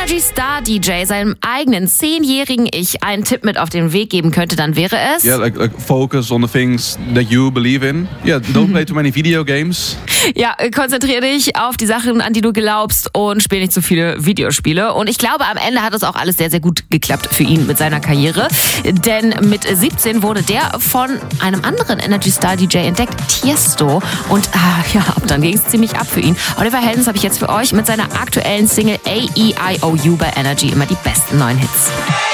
Energy Star DJ seinem eigenen 10-jährigen Ich einen Tipp mit auf den Weg geben könnte, dann wäre es... Yeah, like focus on the things that you believe in. Yeah, don't play too many video games. Ja, konzentriere dich auf die Sachen, an die du glaubst und spiel nicht zu viele Videospiele. Und ich glaube, am Ende hat es auch alles sehr, sehr gut geklappt für ihn mit seiner Karriere. Denn mit 17 wurde der von einem anderen Energy Star DJ entdeckt, Tiesto. Und ab dann ging es ziemlich ab für ihn. Oliver Heldens habe ich jetzt für euch mit seiner aktuellen Single AEIOU bei Energy immer die besten neuen Hits.